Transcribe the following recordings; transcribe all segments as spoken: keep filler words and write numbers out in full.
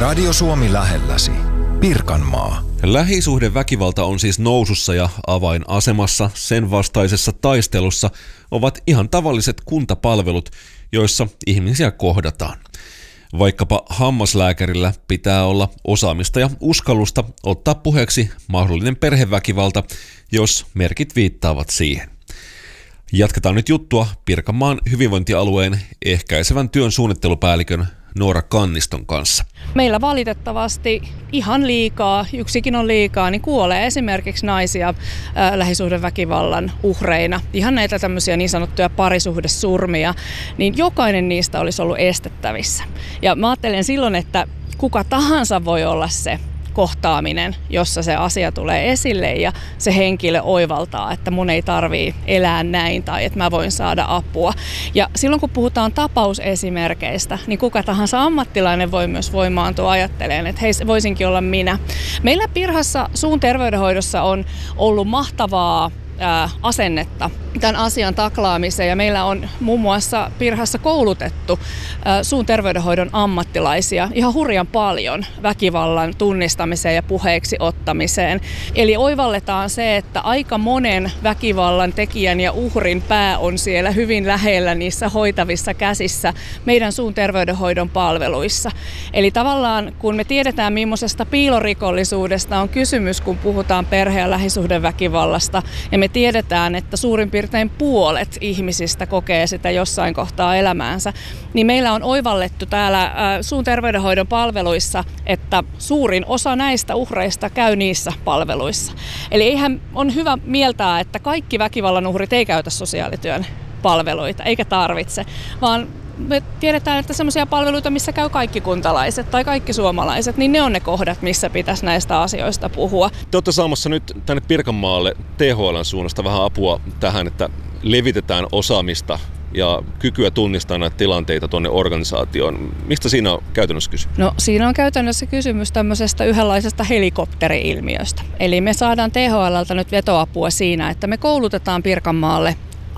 Radio Suomi lähelläsi. Pirkanmaa. Lähisuhdeväkivalta on siis nousussa ja avainasemassa sen vastaisessa taistelussa ovat ihan tavalliset kuntapalvelut, joissa ihmisiä kohdataan. Vaikkapa hammaslääkärillä pitää olla osaamista ja uskallusta ottaa puheeksi mahdollinen perheväkivalta, jos merkit viittaavat siihen. Jatketaan nyt juttua Pirkanmaan hyvinvointialueen ehkäisevän työn suunnittelupäällikön Noora Kanniston kanssa. Meillä valitettavasti ihan liikaa, yksikin on liikaa, niin kuolee esimerkiksi naisia ää, lähisuhdeväkivallan uhreina. Ihan näitä tämmöisiä niin sanottuja parisuhdesurmia, niin jokainen niistä olisi ollut estettävissä. Ja mä ajattelen silloin, että kuka tahansa voi olla se kohtaaminen, jossa se asia tulee esille ja se henkilö oivaltaa, että mun ei tarvii elää näin tai että mä voin saada apua. Ja silloin kun puhutaan tapausesimerkeistä, niin kuka tahansa ammattilainen voi myös voimaantua ajattelemaan, että hei, voisinkin olla minä. Meillä Pirhassa suun terveydenhoidossa on ollut mahtavaa asennetta tämän asian taklaamiseen ja meillä on muun muassa Pirhassa koulutettu suun terveydenhoidon ammattilaisia ihan hurjan paljon väkivallan tunnistamiseen ja puheeksi ottamiseen. Eli oivalletaan se, että aika monen väkivallan tekijän ja uhrin pää on siellä hyvin lähellä niissä hoitavissa käsissä meidän suun terveydenhoidon palveluissa. Eli tavallaan kun me tiedetään millaisesta piilorikollisuudesta on kysymys, kun puhutaan perhe- ja lähisuhdeväkivallasta ja me tiedetään, että suurin piirtein puolet ihmisistä kokee sitä jossain kohtaa elämäänsä, niin meillä on oivallettu täällä suun terveydenhoidon palveluissa, että suurin osa näistä uhreista käy niissä palveluissa. Eli eihän on hyvä mieltää, että kaikki väkivallan uhrit ei käytä sosiaalityön palveluita, eikä tarvitse, vaan me tiedetään, että sellaisia palveluita, missä käy kaikki kuntalaiset tai kaikki suomalaiset, niin ne on ne kohdat, missä pitäisi näistä asioista puhua. Te olette saamassa nyt tänne Pirkanmaalle T H L:n suunnasta vähän apua tähän, että levitetään osaamista ja kykyä tunnistaa näitä tilanteita tuonne organisaatioon. Mistä siinä on käytännössä kysymys? No siinä on käytännössä kysymys tämmöisestä yhdenlaisesta helikopteri-ilmiöstä. Eli me saadaan T H L:ltä nyt vetoapua siinä, että me koulutetaan Pirkanmaalle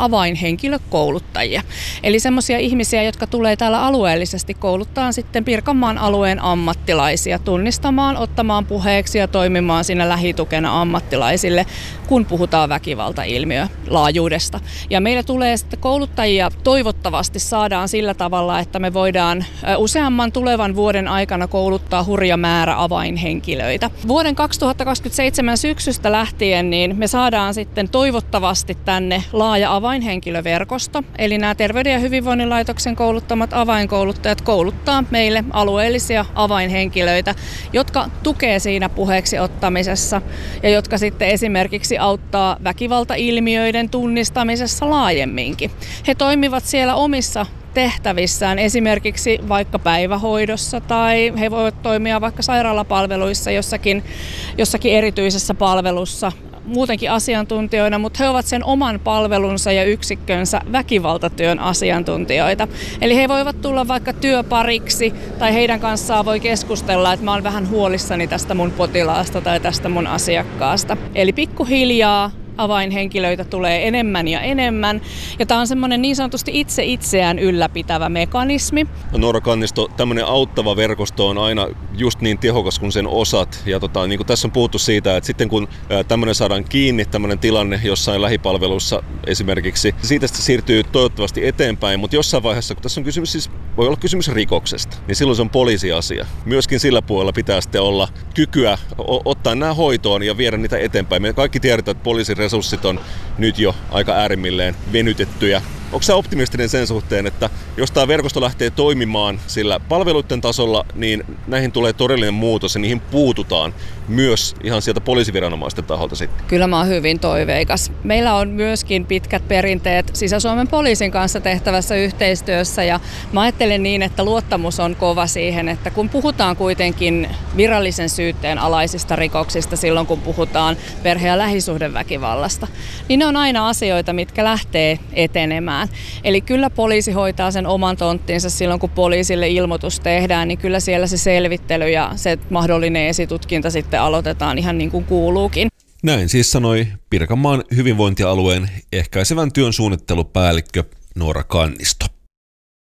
avainhenkilökouluttajia. Eli semmoisia ihmisiä, jotka tulee täällä alueellisesti kouluttaa sitten Pirkanmaan alueen ammattilaisia tunnistamaan, ottamaan puheeksi ja toimimaan siinä lähitukena ammattilaisille, kun puhutaan väkivaltailmiö laajuudesta. Ja meillä tulee sitten kouluttajia toivottavasti saadaan sillä tavalla, että me voidaan useamman tulevan vuoden aikana kouluttaa hurja määrä avainhenkilöitä. Vuoden kaksituhattakaksikymmentäseitsemän syksystä lähtien niin me saadaan sitten toivottavasti tänne laaja avainhenkilöverkosto, eli nämä Terveyden ja hyvinvoinnin laitoksen kouluttamat avainkouluttajat kouluttaa meille alueellisia avainhenkilöitä, jotka tukee siinä puheeksi ottamisessa ja jotka sitten esimerkiksi auttaa väkivaltailmiöiden tunnistamisessa laajemminkin. He toimivat siellä omissa tehtävissään esimerkiksi vaikka päivähoidossa tai he voivat toimia vaikka sairaalapalveluissa jossakin, jossakin erityisessä palvelussa muutenkin asiantuntijoina, mutta he ovat sen oman palvelunsa ja yksikkönsä väkivaltatyön asiantuntijoita. Eli he voivat tulla vaikka työpariksi tai heidän kanssaan voi keskustella, että mä oon vähän huolissani tästä mun potilaasta tai tästä mun asiakkaasta. Eli pikkuhiljaa avainhenkilöitä tulee enemmän ja enemmän. Ja tämä on semmoinen niin sanotusti itse itseään ylläpitävä mekanismi. Noora Kannisto, tämmöinen auttava verkosto on aina just niin tehokas kuin sen osat. Ja tota, niin kuin tässä on puhuttu siitä, että sitten kun tämmöinen saadaan kiinni, tämmöinen tilanne jossain lähipalvelussa esimerkiksi, siitä se siirtyy toivottavasti eteenpäin. Mutta jossain vaiheessa, kun tässä on kysymys, siis voi olla kysymys rikoksesta, niin silloin se on poliisiasia. Myöskin sillä puolella pitää sitten olla kykyä ottaa nämä hoitoon ja viedä niitä eteenpäin. Me kaikki tiedetään, että poliisin resurssit on nyt jo aika äärimmilleen venytettyjä. Onko sä optimistinen sen suhteen, että jos tämä verkosto lähtee toimimaan sillä palveluiden tasolla, niin näihin tulee todellinen muutos ja niihin puututaan myös ihan sieltä poliisiviranomaisten taholta sitten? Kyllä mä oon hyvin toiveikas. Meillä on myöskin pitkät perinteet Sisä-Suomen poliisin kanssa tehtävässä yhteistyössä ja mä ajattelen niin, että luottamus on kova siihen, että kun puhutaan kuitenkin virallisen syytteen alaisista rikoksista silloin, kun puhutaan perhe- ja lähisuhdeväkivallasta, niin ne on aina asioita, mitkä lähtee etenemään. Eli kyllä poliisi hoitaa sen oman tonttinsa silloin, kun poliisille ilmoitus tehdään, niin kyllä siellä se selvittely ja se mahdollinen esitutkinta sitten aloitetaan ihan niin kuin kuuluukin. Näin siis sanoi Pirkanmaan hyvinvointialueen ehkäisevän työn suunnittelupäällikkö Noora Kannisto.